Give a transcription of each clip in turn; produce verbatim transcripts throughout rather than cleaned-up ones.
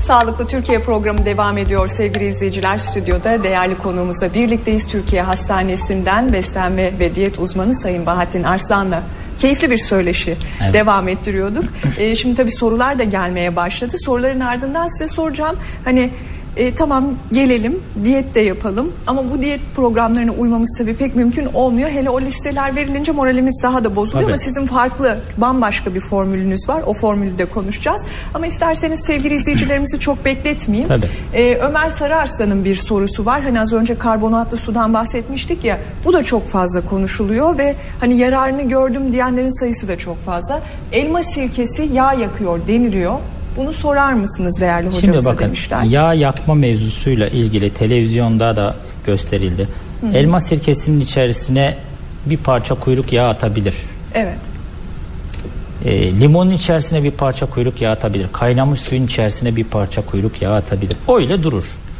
Sağlıklı Türkiye programı devam ediyor sevgili izleyiciler. Stüdyoda değerli konuğumuzla birlikteyiz. Türkiye Hastanesi'nden beslenme ve diyet uzmanı Sayın Bahattin Arslan'la keyifli bir söyleşi evet. devam ettiriyorduk. ee, şimdi tabii sorular da gelmeye başladı. Soruların ardından size soracağım. Hani E, tamam gelelim, diyet de yapalım ama bu diyet programlarına uymamız tabii pek mümkün olmuyor. Hele o listeler verilince moralimiz daha da bozuluyor. Tabii. Ama sizin farklı, bambaşka bir formülünüz var. O formülü de konuşacağız. Ama isterseniz sevgili izleyicilerimizi çok bekletmeyeyim. E, Ömer Sarıarslan'ın bir sorusu var. Hani az önce karbonatlı sudan bahsetmiştik ya. Bu da çok fazla konuşuluyor ve hani yararını gördüm diyenlerin sayısı da çok fazla. Elma sirkesi yağ yakıyor deniliyor. Bunu sorar mısınız değerli hocamıza Şimdi bakın, demişler. Yağ yakma mevzusuyla ilgili televizyonda da gösterildi. Hı. Elma sirkesinin içerisine bir parça kuyruk yağı atabilir. Evet. E, limonun içerisine bir parça kuyruk yağı atabilir. Kaynamış suyun içerisine bir parça kuyruk yağı atabilir. Öyle durur.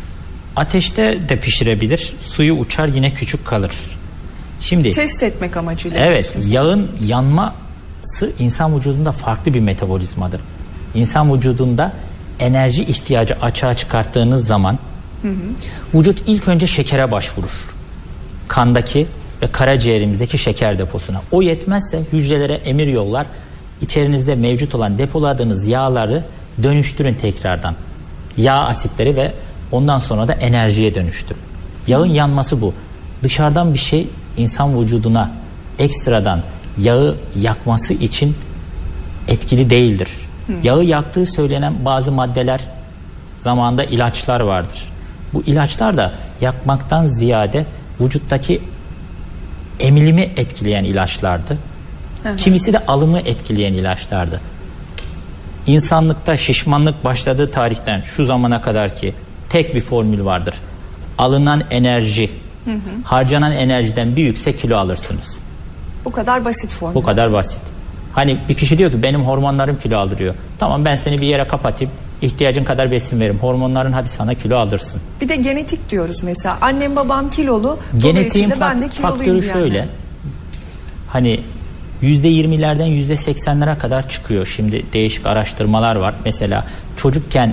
Ateşte de pişirebilir. Suyu uçar, yine küçük kalır. Şimdi test etmek amacıyla. Evet, yağın yanması insan vücudunda farklı bir metabolizmadır. İnsan vücudunda enerji ihtiyacı açığa çıkarttığınız zaman hı hı. vücut ilk önce şekere başvurur. Kandaki ve karaciğerimizdeki şeker deposuna. O yetmezse hücrelere emir yollar. İçerinizde mevcut olan depoladığınız yağları dönüştürün tekrardan. Yağ asitleri ve ondan sonra da enerjiye dönüştürün. Yağın yanması bu. Dışarıdan bir şey insan vücuduna ekstradan yağı yakması için etkili değildir. Yağı yaktığı söylenen bazı maddeler, zamanında ilaçlar vardır. Bu ilaçlar da yakmaktan ziyade vücuttaki emilimi etkileyen ilaçlardı. Hı-hı. Kimisi de alımı etkileyen ilaçlardı. İnsanlıkta şişmanlık başladığı tarihten şu zamana kadar ki tek bir formül vardır. Alınan enerji, hı hı. harcanan enerjiden büyükse kilo alırsınız. Bu kadar basit formül. Bu kadar basit. Hani bir kişi diyor ki benim hormonlarım kilo aldırıyor. Tamam, ben seni bir yere kapatayım, ihtiyacın kadar besin veririm. Hormonların hadi sana kilo aldırsın. Bir de genetik diyoruz mesela. Annem babam kilolu. Genetiğin fakt- faktörü şöyle. Yani. Hani yüzde yirmilerden yüzde seksenlere kadar çıkıyor. Şimdi değişik araştırmalar var. Mesela çocukken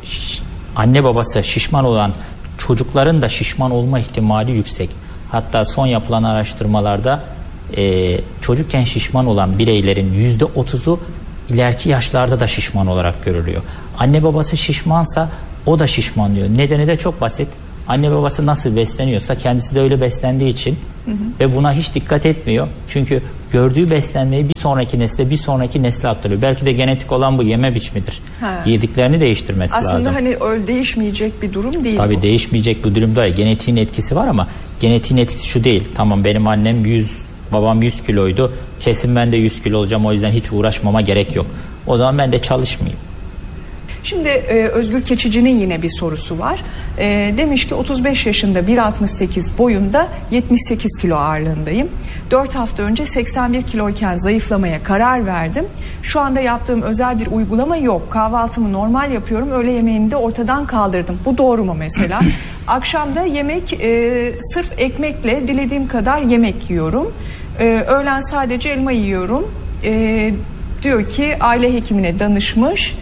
anne babası şişman olan çocukların da şişman olma ihtimali yüksek. Hatta son yapılan araştırmalarda Ee, çocukken şişman olan bireylerin yüzde otuzu ileriki yaşlarda da şişman olarak görülüyor. Anne babası şişmansa o da şişman diyor. Nedeni de çok basit. Anne babası nasıl besleniyorsa kendisi de öyle beslendiği için hı hı. ve buna hiç dikkat etmiyor. Çünkü gördüğü beslenmeyi bir sonraki nesle bir sonraki nesle aktarıyor. Belki de genetik olan bu yeme biçimidir. Ha. Yediklerini değiştirmesi Aslında lazım. Aslında hani öyle değişmeyecek bir durum değil. Tabii bu. değişmeyecek bir durum değil. Genetiğin etkisi var ama genetiğin etkisi şu değil. Tamam, benim annem yüz, babam yüz kiloydu. Kesin ben de yüz kilo olacağım. O yüzden hiç uğraşmama gerek yok. O zaman ben de çalışmayayım. Şimdi e, Özgür Keçici'nin yine bir sorusu var. E, demiş ki otuz beş yaşında bir altmış sekiz boyunda yetmiş sekiz kilo ağırlığındayım. dört hafta önce seksen bir kiloyken zayıflamaya karar verdim. Şu anda yaptığım özel bir uygulama yok. Kahvaltımı normal yapıyorum. Öğle yemeğini de ortadan kaldırdım. Bu doğru mu mesela? Akşamda yemek e, sırf ekmekle dilediğim kadar yemek yiyorum. E, öğlen sadece elma yiyorum. E, diyor ki aile hekimine danışmış.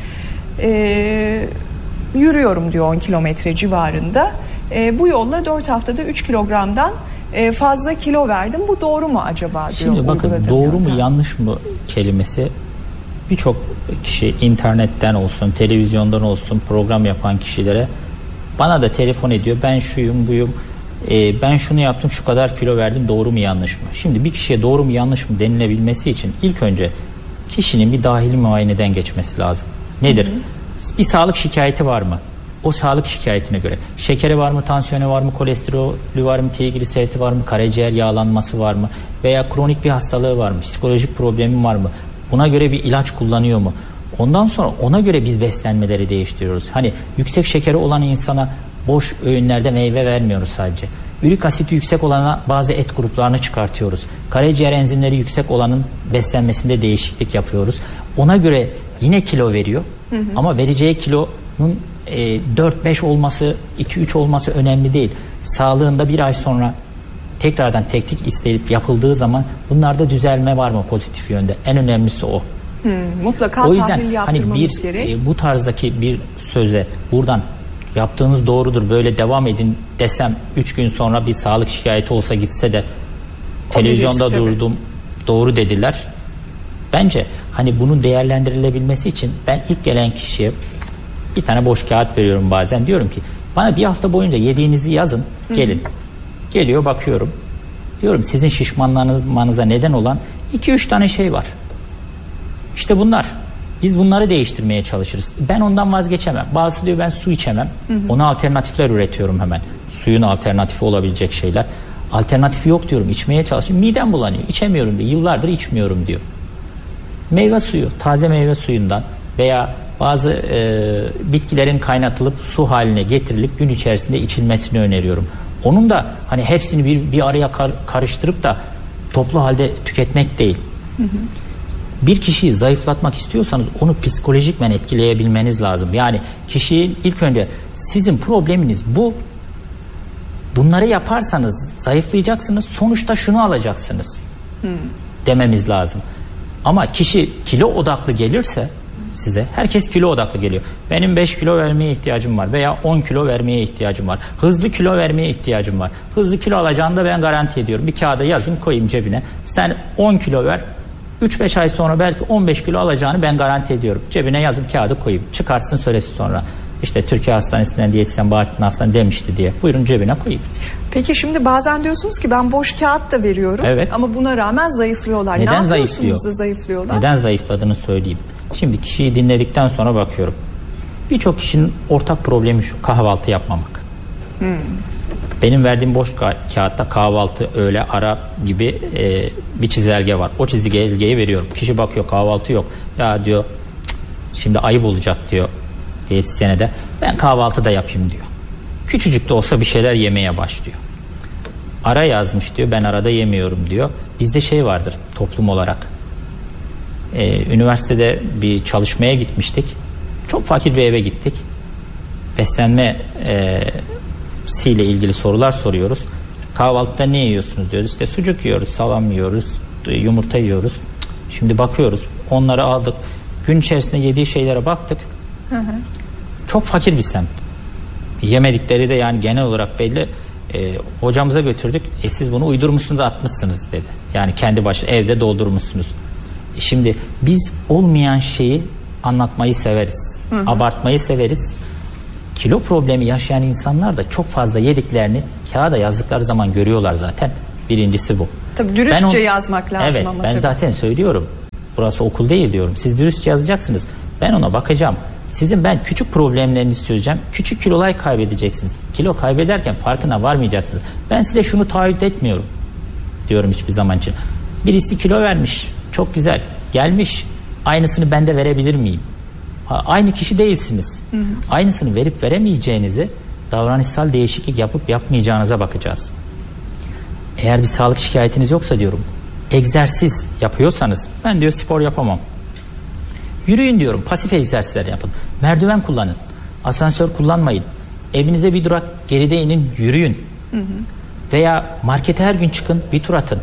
Ee, yürüyorum diyor on kilometre civarında. Ee, bu yolla dört haftada üç kilogramdan e, fazla kilo verdim. Bu doğru mu acaba diyor. Şimdi bakın, doğru yöntem. mu yanlış mı kelimesi, birçok kişi internetten olsun, televizyondan olsun program yapan kişilere bana da telefon ediyor. Ben şuyum buyum, e, ben şunu yaptım, şu kadar kilo verdim, doğru mu yanlış mı? Şimdi bir kişiye doğru mu yanlış mı denilebilmesi için ilk önce kişinin bir dahili muayeneden geçmesi lazım. Nedir? Hı hı. Bir sağlık şikayeti var mı? O sağlık şikayetine göre şekeri var mı, tansiyonu var mı, kolesterolü var mı, trigliseriti var mı, karaciğer yağlanması var mı veya kronik bir hastalığı var mı, psikolojik problemi var mı? Buna göre bir ilaç kullanıyor mu? Ondan sonra ona göre biz beslenmeleri değiştiriyoruz. Hani yüksek şekeri olan insana boş öğünlerde meyve vermiyoruz sadece. Ürik asiti yüksek olana bazı et gruplarını çıkartıyoruz. Karaciğer enzimleri yüksek olanın beslenmesinde değişiklik yapıyoruz. Ona göre yine kilo veriyor. Hı hı. Ama vereceği kilonun e, dört beş olması, iki üç olması önemli değil. Sağlığında bir ay sonra tekrardan tetkik isteyip yapıldığı zaman bunlarda düzelme var mı pozitif yönde? En önemlisi o. Hmm, mutlaka o yüzden tahlil yaptırmamız hani bir, gerek. E, bu tarzdaki bir söze buradan yaptığınız doğrudur, böyle devam edin desem, üç gün sonra bir sağlık şikayeti olsa, gitse de televizyonda birisi, durdum doğru dediler. Bence hani bunun değerlendirilebilmesi için ben ilk gelen kişiye bir tane boş kağıt veriyorum bazen. Diyorum ki bana bir hafta boyunca yediğinizi yazın, gelin. Hı-hı. Geliyor, bakıyorum. Diyorum sizin şişmanlanmanıza neden olan iki üç tane şey var. İşte bunlar. Biz bunları değiştirmeye çalışırız. Ben ondan vazgeçemem. Bazısı diyor ben su içemem. Hı hı. Ona alternatifler üretiyorum hemen. Suyun alternatifi olabilecek şeyler. Alternatifi yok diyorum. İçmeye çalışıyorum. Midem bulanıyor. İçemiyorum diyor. Yıllardır içmiyorum diyor. Meyve suyu, taze meyve suyundan veya bazı e, bitkilerin kaynatılıp su haline getirilip gün içerisinde içilmesini öneriyorum. Onun da hani hepsini bir, bir araya kar, karıştırıp da toplu halde tüketmek değil. Hı hı. Bir kişiyi zayıflatmak istiyorsanız onu psikolojikmen etkileyebilmeniz lazım. Yani kişiyi ilk önce sizin probleminiz bu. Bunları yaparsanız zayıflayacaksınız. Sonuçta şunu alacaksınız. Hmm. Dememiz lazım. Ama kişi kilo odaklı gelirse size, herkes kilo odaklı geliyor. Benim beş kilo vermeye ihtiyacım var veya on kilo vermeye ihtiyacım var. Hızlı kilo vermeye ihtiyacım var. Hızlı kilo alacağını da ben garanti ediyorum. Bir kağıda yazayım, koyayım cebine. Sen on kilo ver. üç beş ay sonra belki on beş kilo alacağını ben garanti ediyorum. Cebine yazıp kağıdı koyayım. Çıkartsın söylesin sonra. İşte Türkiye Hastanesi'nden diyetisyen Bahattin Aslan demişti diye. Buyurun cebine koyayım. Peki şimdi bazen diyorsunuz ki ben boş kağıt da veriyorum. Evet. Ama buna rağmen zayıflıyorlar. Neden ne zayıflıyor? Da zayıflıyorlar? Neden zayıfladığını söyleyeyim. Şimdi kişiyi dinledikten sonra bakıyorum. Birçok kişinin ortak problemi şu: kahvaltı yapmamak. Hmm. Benim verdiğim boş ka- kağıtta kahvaltı, öğle, ara gibi e, bir çizelge var. O çizelgeyi veriyorum. Kişi bakıyor kahvaltı yok. Ya diyor şimdi ayıp olacak diyor diyetisyene de. Ben kahvaltı da yapayım diyor. Küçücük de olsa bir şeyler yemeye başlıyor. Ara yazmış diyor. Ben arada yemiyorum diyor. Bizde şey vardır toplum olarak. Ee, üniversitede bir çalışmaya gitmiştik. Çok fakir bir eve gittik. Beslenme e, ile ilgili sorular soruyoruz. Kahvaltıda ne yiyorsunuz diyoruz. İşte sucuk yiyoruz, salam yiyoruz, yumurta yiyoruz. Şimdi bakıyoruz. Onları aldık. Gün içerisinde yediği şeylere baktık. Hı hı. Çok fakir bir semt. Yemedikleri de yani genel olarak belli. E, hocamıza götürdük. E siz bunu uydurmuşsunuz, atmışsınız dedi. Yani kendi başına evde doldurmuşsunuz. E şimdi biz olmayan şeyi anlatmayı severiz. Hı hı. Abartmayı severiz. Kilo problemi yaşayan insanlar da çok fazla yediklerini kağıda yazdıkları zaman görüyorlar zaten. Birincisi bu. Tabii dürüstçe on... yazmak lazım evet, ama. Ben tabii. zaten söylüyorum. Burası okul değil diyorum. Siz dürüstçe yazacaksınız. Ben ona bakacağım. Sizin ben küçük problemlerinizi çözeceğim. Küçük kilolar kaybedeceksiniz. Kilo kaybederken farkına varmayacaksınız. Ben size şunu taahhüt etmiyorum diyorum hiçbir zaman için. Birisi kilo vermiş. Çok güzel. Gelmiş. Aynısını ben de verebilir miyim? Ha, aynı kişi değilsiniz. Hı hı. Aynısını verip veremeyeceğinizi, davranışsal değişiklik yapıp yapmayacağınıza bakacağız. Eğer bir sağlık şikayetiniz yoksa diyorum, egzersiz yapıyorsanız, ben diyor spor yapamam. Yürüyün diyorum, pasif egzersizler yapın. Merdiven kullanın, asansör kullanmayın. Evinize bir durak geride inin, yürüyün. Hı hı. Veya markete her gün çıkın, bir tur atın.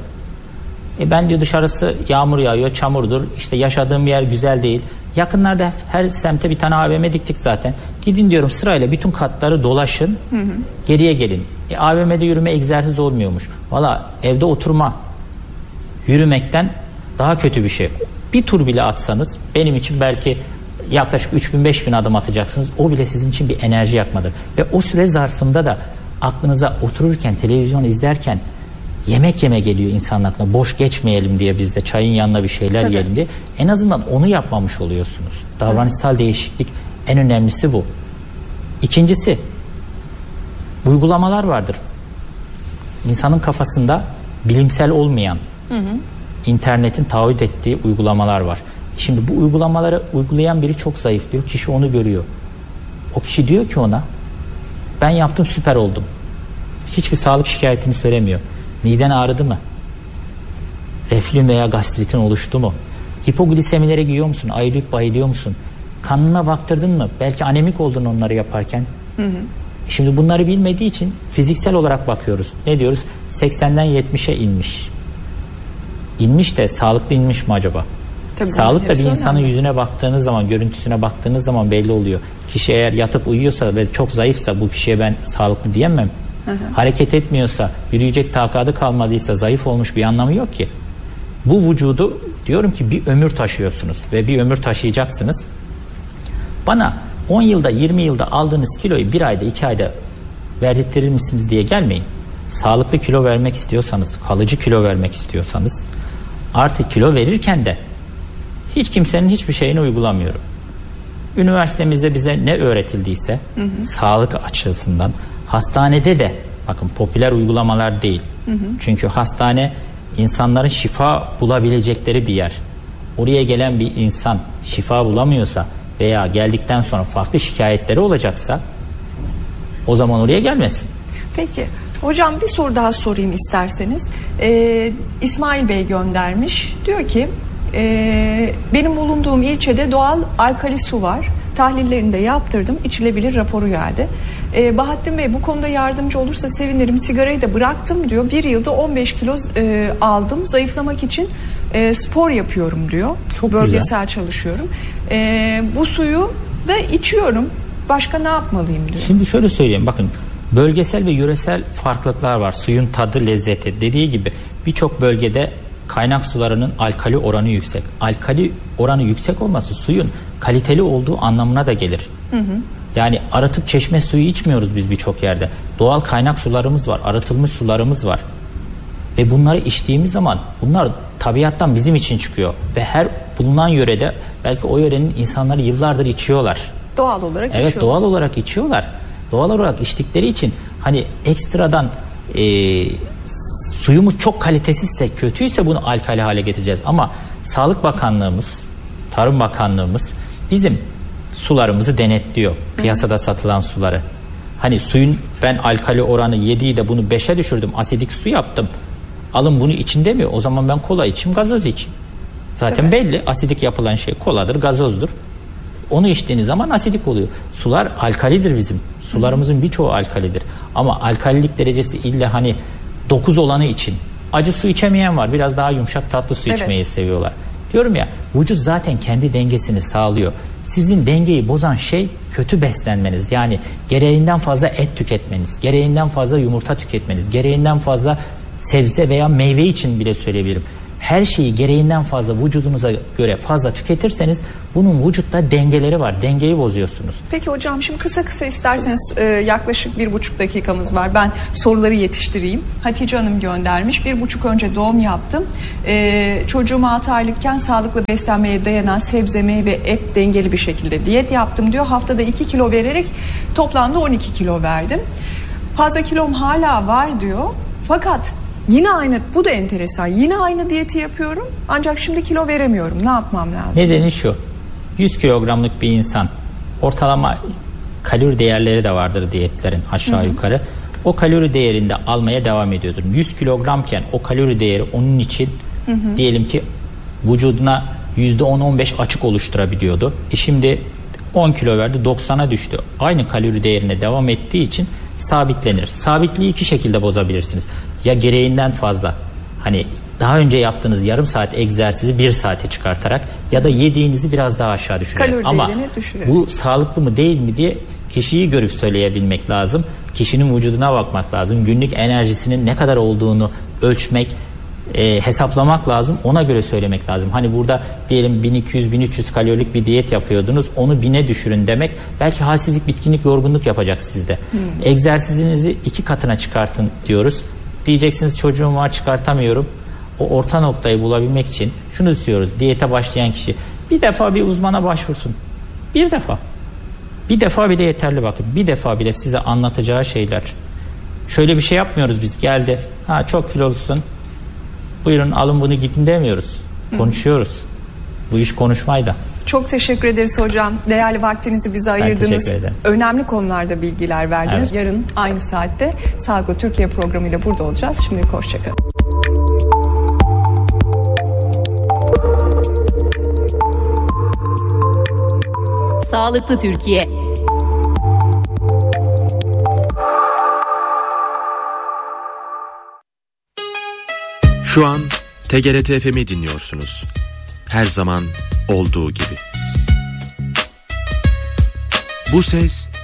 E ben diyor dışarısı yağmur yağıyor, çamurdur. İşte yaşadığım yer güzel değil. Yakınlarda her semte bir tane A V M diktik zaten. Gidin diyorum sırayla bütün katları dolaşın. Hı hı. Geriye gelin. E, A V M'de yürüme egzersiz olmuyormuş. Valla evde oturma yürümekten daha kötü bir şey. Bir tur bile atsanız benim için belki yaklaşık üç bin beş bin adım atacaksınız. O bile sizin için bir enerji yakmadır. Ve o süre zarfında da aklınıza otururken, televizyon izlerken yemek yeme geliyor insanın aklına. Boş geçmeyelim diye, biz de çayın yanına bir şeyler Tabii. yiyelim diye. En azından onu yapmamış oluyorsunuz. Davranışsal Hı. değişiklik en önemlisi bu. İkincisi, uygulamalar vardır. İnsanın kafasında bilimsel olmayan, hı hı. internetin taahhüt ettiği uygulamalar var. Şimdi bu uygulamaları uygulayan biri çok zayıflıyor. Kişi onu görüyor. O kişi diyor ki ona, ben yaptım süper oldum. Hiçbir sağlık şikayetini söylemiyor. Miden ağrıdı mı? Reflün veya gastritin oluştu mu? Hipoglisemilere giyiyor musun? Ayılıp bayılıyor musun? Kanına baktırdın mı? Belki anemik oldun onları yaparken. Hı hı. Şimdi bunları bilmediği için fiziksel olarak bakıyoruz. Ne diyoruz? seksenden yetmişe inmiş. İnmiş de sağlıklı inmiş mi acaba? Tabii sağlık da bir insanın önemli. Yüzüne baktığınız zaman, görüntüsüne baktığınız zaman belli oluyor. Kişi eğer yatıp uyuyorsa ve çok zayıfsa bu kişiye ben sağlıklı diyemem. Hı hı. Hareket etmiyorsa, yürüyecek takatı kalmadıysa, zayıf olmuş, bir anlamı yok ki. Bu vücudu diyorum ki bir ömür taşıyorsunuz ve bir ömür taşıyacaksınız. Bana on yılda, yirmi yılda aldığınız kiloyu bir ayda, iki ayda verdirttirir misiniz diye gelmeyin. Sağlıklı kilo vermek istiyorsanız, kalıcı kilo vermek istiyorsanız, artık kilo verirken de hiç kimsenin hiçbir şeyini uygulamıyorum. Üniversitemizde bize ne öğretildiyse hı hı. sağlık açısından, hastanede de bakın popüler uygulamalar değil. Hı hı. Çünkü hastane insanların şifa bulabilecekleri bir yer. Oraya gelen bir insan şifa bulamıyorsa veya geldikten sonra farklı şikayetleri olacaksa o zaman oraya gelmesin. Peki hocam, bir soru daha sorayım isterseniz. Ee, İsmail Bey göndermiş. Diyor ki e, benim bulunduğum ilçede doğal alkali su var. Tahlillerini de yaptırdım. İçilebilir raporu geldi. Ee, Bahattin Bey bu konuda yardımcı olursa sevinirim. Sigarayı da bıraktım diyor. Bir yılda on beş kilo e, aldım. Zayıflamak için e, spor yapıyorum diyor. Çok Bölgesel güzel. çalışıyorum. E, bu suyu da içiyorum. Başka ne yapmalıyım diyor. Şimdi şöyle söyleyeyim. Bakın, bölgesel ve yöresel farklılıklar var. Suyun tadı, lezzeti. Dediği gibi birçok bölgede kaynak sularının alkali oranı yüksek. Alkali oranı yüksek olması suyun kaliteli olduğu anlamına da gelir. Hı hı. Yani arıtıp çeşme suyu içmiyoruz biz birçok yerde. Doğal kaynak sularımız var, arıtılmış sularımız var. Ve bunları içtiğimiz zaman bunlar tabiattan bizim için çıkıyor. Ve her bulunan yörede belki o yörenin insanları yıllardır içiyorlar. Doğal olarak evet, içiyorlar. doğal olarak içiyorlar. Doğal olarak içtikleri için hani ekstradan e, suyumuz çok kalitesizse, kötüyse bunu alkali hale getireceğiz. Ama Sağlık Bakanlığımız, Tarım Bakanlığımız bizim sularımızı denetliyor. Piyasada satılan suları. Hani suyun ben alkali oranı yediği de bunu beşe düşürdüm, asidik su yaptım. Alın bunu için demiyor. O zaman ben kola içeyim, gazoz içeyim. Zaten evet. belli asidik yapılan şey koladır, gazozdur. Onu içtiğiniz zaman asidik oluyor. Sular alkalidir bizim. Sularımızın birçoğu alkalidir. Ama alkalilik derecesi illa hani dokuz olanı için. Acı su içemeyen var. Biraz daha yumuşak tatlı su evet. içmeyi seviyorlar. Diyorum ya, vücut zaten kendi dengesini sağlıyor. Sizin dengeyi bozan şey kötü beslenmeniz. Yani gereğinden fazla et tüketmeniz, gereğinden fazla yumurta tüketmeniz, gereğinden fazla sebze veya meyve için bile söyleyebilirim. Her şeyi gereğinden fazla vücudunuza göre fazla tüketirseniz bunun vücutta dengeleri var. Dengeyi bozuyorsunuz. Peki hocam, şimdi kısa kısa isterseniz e, yaklaşık bir buçuk dakikamız var. Ben soruları yetiştireyim. Hatice Hanım göndermiş. Bir buçuk önce doğum yaptım. E, çocuğum altı aylıkken sağlıklı beslenmeye dayanan sebze, meyve, et dengeli bir şekilde diyet yaptım diyor. Haftada iki kilo vererek toplamda on iki kilo verdim. Fazla kilom hala var diyor. Fakat yine aynı, bu da enteresan. Yine aynı diyeti yapıyorum ancak şimdi kilo veremiyorum. Ne yapmam lazım? Nedeni şu. yüz kilogramlık bir insan, ortalama kalori değerleri de vardır diyetlerin aşağı Hı-hı. yukarı. O kalori değerinde almaya devam ediyordur. yüz kilogramken o kalori değeri onun için Hı-hı. diyelim ki vücuduna yüzde on on beş açık oluşturabiliyordu. E şimdi on kilo verdi, doksana düştü. Aynı kalori değerine devam ettiği için sabitlenir. Sabitliği iki şekilde bozabilirsiniz. Ya gereğinden fazla, hani daha önce yaptığınız yarım saat egzersizi bir saate çıkartarak ya da yediğinizi biraz daha aşağı düşürerek. Kalori Ama düşürerek. Bu sağlıklı mı değil mi diye kişiyi görüp söyleyebilmek lazım. Kişinin vücuduna bakmak lazım. Günlük enerjisinin ne kadar olduğunu ölçmek, e, hesaplamak lazım. Ona göre söylemek lazım. Hani burada diyelim bin iki yüz bin üç yüz kalorilik bir diyet yapıyordunuz. Onu bine düşürün demek belki halsizlik, bitkinlik, yorgunluk yapacak sizde. Hmm. Egzersizinizi iki katına çıkartın diyoruz. Diyeceksiniz çocuğum var, çıkartamıyorum. O orta noktayı bulabilmek için şunu diyoruz: diyete başlayan kişi bir defa bir uzmana başvursun. Bir defa. Bir defa bile yeterli, bakın. Bir defa bile size anlatacağı şeyler. Şöyle bir şey yapmıyoruz biz. Geldi, ha çok kilolusun, buyurun alın bunu gidin demiyoruz. Konuşuyoruz. Bu iş konuşmaydı. Çok teşekkür ederiz hocam. Değerli vaktinizi bize ayırdınız. Önemli konularda bilgiler verdiniz. Evet. Yarın aynı saatte Sağlıklı Türkiye programıyla burada olacağız. Şimdilik hoşçakalın. Sağlıklı Türkiye. Şu an T G R T F M'i dinliyorsunuz. her zaman olduğu gibi. Bu ses